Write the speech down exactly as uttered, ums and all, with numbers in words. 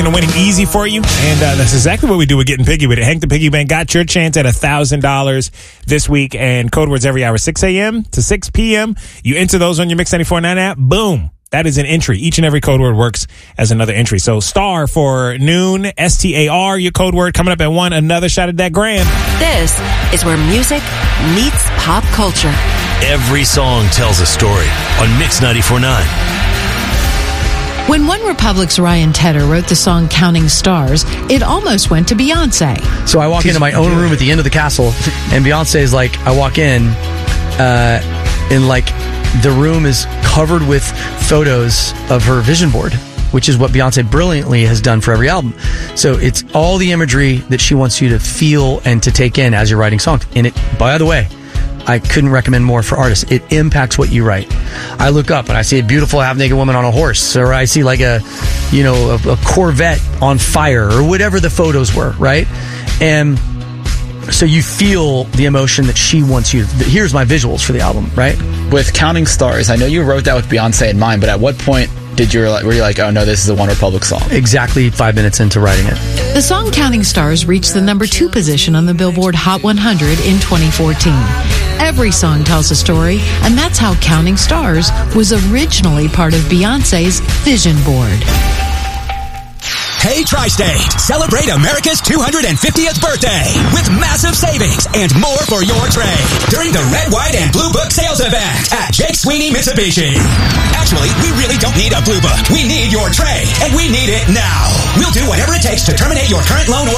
of winning easy for you. And uh, that's exactly what we do with Getting Piggy with it. Hank the Piggy Bank got your chance at one thousand dollars this week. And code words every hour, six a.m. to six p.m. You enter those on your Mix ninety-four point nine app. Boom. That is an entry. Each and every code word works as another entry. So star for noon, S T A R, your code word. Coming up at one, another shot at that grand. This is where music meets pop culture. Every song tells a story on Mix ninety-four point nine. When One Republic's Ryan Tedder wrote the song Counting Stars, it almost went to Beyonce. So I walk into my own room at the end of the castle, and Beyonce is like, I walk in, uh, and like, the room is covered with photos of her vision board, which is what Beyonce brilliantly has done for every album. So it's all the imagery that she wants you to feel and to take in as you're writing songs. And it, by the way, I couldn't recommend more for artists. It impacts what you write. I look up and I see a beautiful half-naked woman on a horse, or I see like a, you know, a, a Corvette on fire, or whatever the photos were, right? And so you feel the emotion that she wants you to. Here's my visuals for the album, right? With Counting Stars, I know you wrote that with Beyonce in mind, but at what point did you were you like, oh no, this is a One Republic song? Exactly five minutes into writing it. The song Counting Stars reached the number two position on the Billboard Hot one hundred in twenty fourteen. Every song tells a story, and that's how Counting Stars was originally part of Beyonce's vision board. Hey, Tri-State, celebrate America's two hundred fiftieth birthday with massive savings and more for your trade during the Red, White, and Blue Book sales event at Jake Sweeney Mitsubishi. Actually, we really don't need a Blue Book. We need your trade, and we need it now. We'll do whatever it takes to terminate your current loan or